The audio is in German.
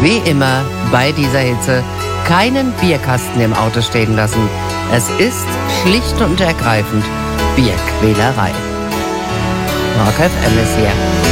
wie immer bei dieser Hitze keinen Bierkasten im Auto stehen lassen. Es ist schlicht und ergreifend Bierquälerei. Rock FM ist hier.